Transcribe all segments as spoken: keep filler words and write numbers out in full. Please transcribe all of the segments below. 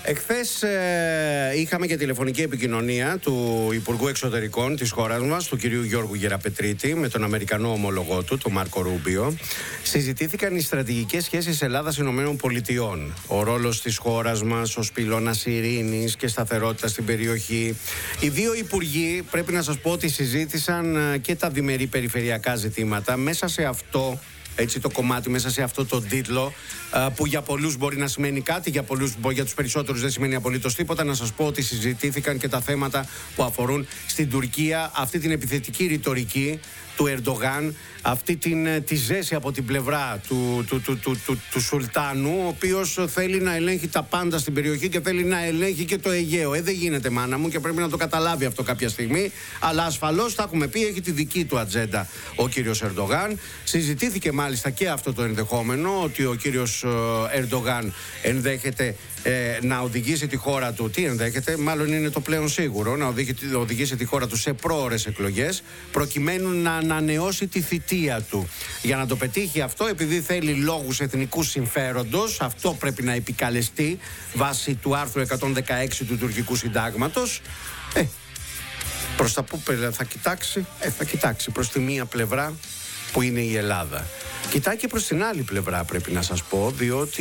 Εχθές ε, είχαμε και τηλεφωνική επικοινωνία του Υπουργού Εξωτερικών της χώρας μας, του κυρίου Γιώργου Γεραπετρίτη, με τον Αμερικανό ομολογό του, τον Μάρκο Ρούμπιο. Συζητήθηκαν οι στρατηγικές σχέσεις Ελλάδας-Ηνωμένων Πολιτειών. Ο ρόλος της χώρας μας ως πυλώνας ειρήνης και σταθερότητας στην περιοχή. Οι δύο υπουργοί, πρέπει να σας πω ότι συζήτησαν και τα διμερεί περιφερειακά ζητήματα. Μέσα σε αυτό, έτσι το κομμάτι, μέσα σε αυτό το τίτλο, που για πολλούς μπορεί να σημαίνει κάτι, για πολλούς, για τους περισσότερους δεν σημαίνει απολύτως τίποτα, να σας πω ότι συζητήθηκαν και τα θέματα που αφορούν στην Τουρκία, αυτή την επιθετική ρητορική του Ερντογάν, αυτή την, τη ζέση από την πλευρά του, του, του, του, του, του Σουλτάνου, ο οποίος θέλει να ελέγχει τα πάντα στην περιοχή και θέλει να ελέγχει και το Αιγαίο. Ε, δεν γίνεται, μάνα μου, και πρέπει να το καταλάβει αυτό κάποια στιγμή, αλλά ασφαλώς, τα έχουμε πει, έχει τη δική του ατζέντα ο κύριος Ερντογάν. Συζητήθηκε μάλιστα και αυτό το ενδεχόμενο, ότι ο κύριος Ερντογάν ενδέχεται ε, να οδηγήσει τη χώρα του, τι ενδέχεται, μάλλον είναι το πλέον σίγουρο, να οδηγήσει, οδηγήσει τη χώρα του σε πρόωρες εκλογές, προκειμένου να ανανεώσει τη θητεία του. Για να το πετύχει αυτό, επειδή θέλει λόγους εθνικού συμφέροντος, αυτό πρέπει να επικαλεστεί βάσει του άρθρου εκατόν δεκαέξι του τουρκικού συντάγματος. Ε, προς τα που θα κοιτάξει, ε, θα κοιτάξει προς τη μία πλευρά που είναι η Ελλάδα. Κοιτάει και προς την άλλη πλευρά, πρέπει να σας πω, διότι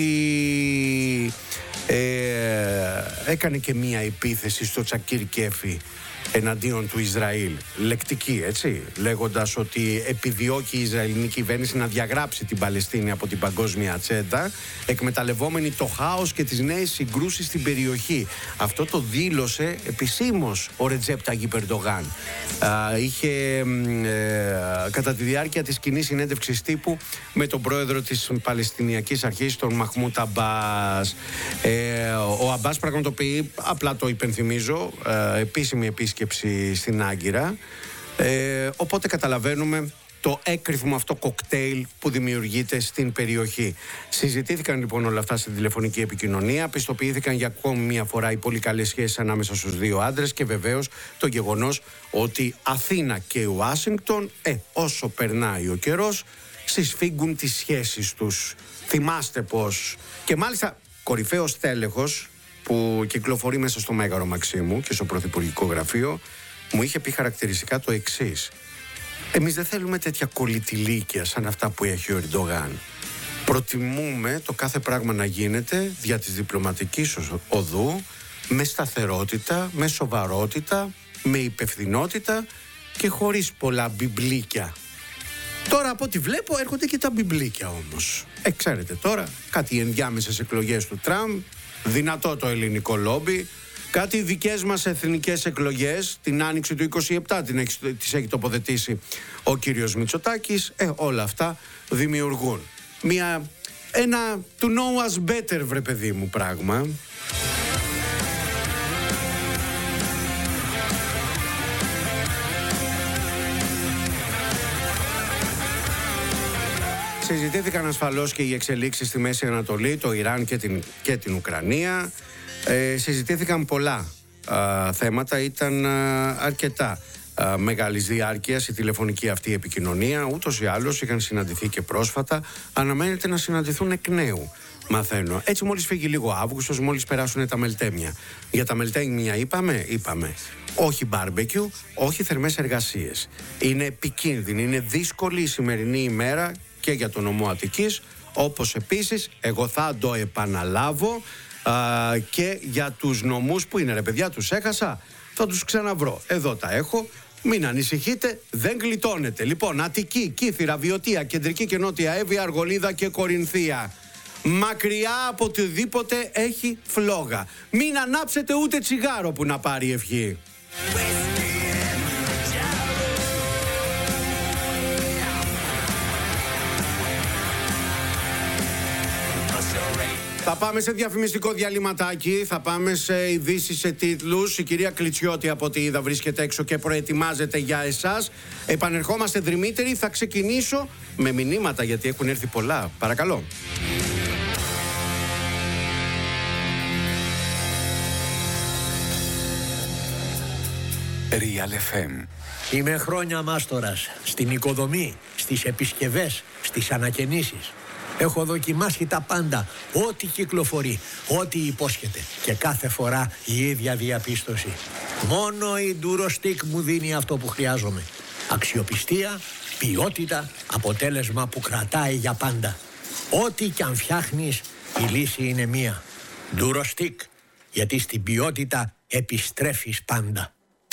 ε, έκανε και μία επίθεση στο Τσακίρ Κέφι εναντίον του Ισραήλ, λεκτική, έτσι, λέγοντας ότι επιδιώκει η Ισραηλινή κυβέρνηση να διαγράψει την Παλαιστίνη από την παγκόσμια ατζέντα, εκμεταλλευόμενη το χάος και τις νέες συγκρούσεις στην περιοχή. Αυτό το δήλωσε επισήμως ο Ρετζέπ Ταγιπ Ερντογάν. Είχε ε, κατά τη διάρκεια της κοινής συνέντευξης τύπου με τον πρόεδρο της Παλαιστινιακής Αρχής, τον Μαχμούτ Αμπάς. Ε, ο Αμπάς πραγματοποιεί, απλά το υπενθυμίζω, ε, επίσημη επίσκεψη στην Άγκυρα, ε, οπότε καταλαβαίνουμε το έκρηθμο αυτό κοκτέιλ που δημιουργείται στην περιοχή. Συζητήθηκαν λοιπόν όλα αυτά στην τηλεφωνική επικοινωνία, πιστοποιήθηκαν για ακόμη μια φορά οι πολύ καλές σχέσεις ανάμεσα στους δύο άντρες και βεβαίως το γεγονός ότι Αθήνα και Ουάσιγκτον, ε, όσο περνάει ο καιρός, συσφίγγουν τις σχέσεις τους. Θυμάστε πως, και μάλιστα κορυφαίος τέλεχος που κυκλοφορεί μέσα στο Μέγαρο Μαξίμου και στο Πρωθυπουργικό Γραφείο, μου είχε πει χαρακτηριστικά το εξής: εμείς δεν θέλουμε τέτοια κολλητηλίκια σαν αυτά που έχει ο Ερντογάν. Προτιμούμε το κάθε πράγμα να γίνεται δια της διπλωματικής οδού, με σταθερότητα, με σοβαρότητα, με υπευθυνότητα και χωρίς πολλά μπιμπλίκια. Τώρα από ό,τι βλέπω έρχονται και τα μπιμπλίκια όμως. Ε, ξέρετε τώρα, κάτι ενδιάμεσες εκλογές του Τραμπ, δυνατό το ελληνικό λόμπι, κάτι δικές μας εθνικές εκλογές, την άνοιξη του είκοσι επτά την έχει, τις έχει τοποθετήσει ο κύριος Μητσοτάκης. Ε, όλα αυτά δημιουργούν μια, ένα to know us better, βρε παιδί μου, πράγμα. Συζητήθηκαν ασφαλώς και οι εξελίξεις στη Μέση Ανατολή, το Ιράν και την, και την Ουκρανία. Ε, συζητήθηκαν πολλά α, θέματα, ήταν α, αρκετά α, μεγάλης διάρκειας η τηλεφωνική αυτή επικοινωνία. Ούτως ή άλλως είχαν συναντηθεί και πρόσφατα, αναμένεται να συναντηθούν εκ νέου, μαθαίνω. Έτσι μόλις φύγει λίγο Αύγουστος, μόλις περάσουν τα μελτέμια. Για τα μελτέμια είπαμε, είπαμε. Όχι μπάρμπεκιου, όχι θερμές εργασίες. Είναι επικίνδυνη, είναι δύσκολη η σημερινή ημέρα και για τον νομό Αττικής, όπως επίσης, εγώ θα το επαναλάβω, α, και για τους νομούς που είναι, ρε παιδιά, τους έχασα, θα τους ξαναβρω. Εδώ τα έχω, μην ανησυχείτε, δεν γλιτώνετε. Λοιπόν, Αττική, Κύθυρα, Βιωτία, Κεντρική και Νότια Εύβοια, Αργολίδα και Κορινθία. Μακριά από οτιδήποτε έχει φλόγα. Μην ανάψετε ούτε τσιγάρο που να πάρει ευχή. Θα πάμε σε διαφημιστικό διαλυματάκι, θα πάμε σε ειδήσεις, σε τίτλους. Η κυρία Κλιτσιώτη, από ό,τι είδα, βρίσκεται έξω και προετοιμάζεται για εσάς. Επανερχόμαστε δρυμύτεροι, θα ξεκινήσω με μηνύματα γιατί έχουν έρθει πολλά. Παρακαλώ. Real εφ εμ. Είμαι χρόνια μάστορας στην οικοδομή, στις επισκευές, στις ανακαινήσεις. Έχω δοκιμάσει τα πάντα, ό,τι κυκλοφορεί, ό,τι υπόσχεται. Και κάθε φορά η ίδια διαπίστωση. Μόνο η Durostick μου δίνει αυτό που χρειάζομαι. Αξιοπιστία, ποιότητα, αποτέλεσμα που κρατάει για πάντα. Ό,τι κι αν φτιάχνεις, η λύση είναι μία. Durostick, γιατί στην ποιότητα επιστρέφεις πάντα.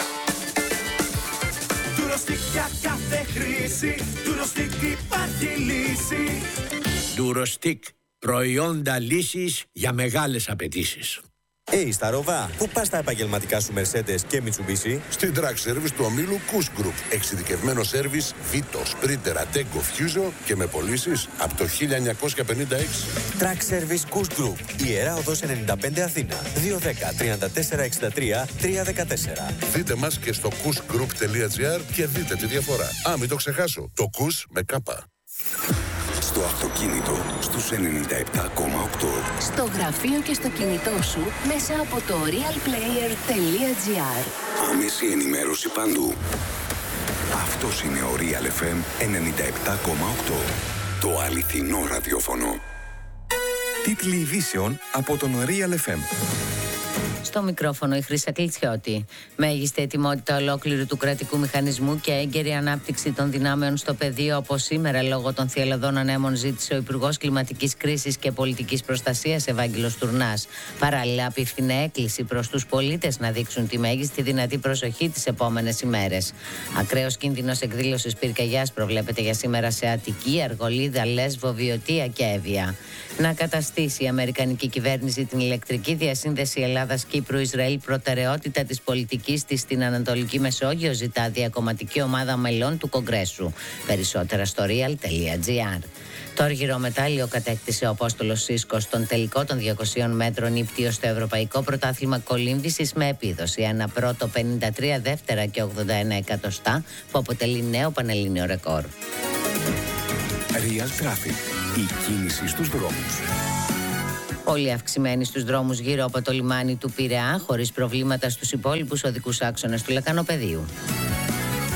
Durostick για κάθε χρήση, Durostick υπάρχει λύση. Durostick, προϊόντα λύσης για μεγάλες απαιτήσεις. Hey, Σταρόβα, πού πας τα επαγγελματικά σου Mercedes και Mitsubishi? Στην Track Service του ομίλου Kuss Group. Εξειδικευμένο σέρβις Vito, Sprinter, Ateco, Fuso και με πωλήσεις από το χίλια εννιακόσια πενήντα έξι. Track Service Kuss Group. Ιερά Οδός ενενήντα πέντε Αθήνα. δύο ένα μηδέν, τρία τέσσερα έξι τρία, τρία ένα τέσσερα. Δείτε μας και στο kuss group τελεία gr και δείτε τη διαφορά. Α, μην το ξεχάσω. Το Kuss με κάπα. Στο αυτοκίνητο, στους ενενήντα επτά κόμμα οκτώ. Στο γραφείο και στο κινητό σου, μέσα από το real player τελεία gr. Άμεση ενημέρωση παντού. Αυτός είναι ο Real εφ εμ ενενήντα επτά κόμμα οκτώ. Το αληθινό ραδιόφωνο. Τίτλοι ειδήσεων από τον Real εφ εμ. Στο μικρόφωνο η Χρύσα Κλιτσιώτη. Μέγιστη ετοιμότητα ολόκληρου του κρατικού μηχανισμού και έγκαιρη ανάπτυξη των δυνάμεων στο πεδίο από σήμερα λόγω των θυελλωδών ανέμων, ζήτησε ο Υπουργός Κλιματικής Κρίσης και Πολιτικής Προστασίας Ευάγγελος Τουρνάς. Παράλληλα, απίφθινε έκκληση προς τους πολίτες να δείξουν τη μέγιστη δυνατή προσοχή τις επόμενες ημέρες. Ακραίος κίνδυνος εκδήλωσης πυρκαγιάς προβλέπεται για σήμερα σε Αττική, Αργολίδα, Λέσβο, Βιωτία και Εύβοια. Να καταστήσει η Αμερικανική κυβέρνηση την ηλεκτρική διασύνδεση Ελλάδας-Κύπρου-Ισραήλ προτεραιότητα της πολιτικής της στην Ανατολική Μεσόγειο, ζητά διακομματική ομάδα μελών του Κογκρέσου. Περισσότερα στο real τελεία gr. Το αργυρό μετάλλιο κατέκτησε ο Απόστολος Σίσκος στον τελικό των διακοσίων μέτρων ύπτιο στο Ευρωπαϊκό Πρωτάθλημα Κολύμβησης με επίδοση ένα πρώτο, πενήντα τρία δεύτερα και ογδόντα ένα εκατοστά, που αποτελεί νέο πανελλήνιο ρεκόρ. Real Traffic. Η κίνηση στους δρόμους. Όλοι αυξημένοι στους δρόμους γύρω από το λιμάνι του Πειραιά, χωρίς προβλήματα στους υπόλοιπους οδικούς άξονες του Λεκανοπεδίου.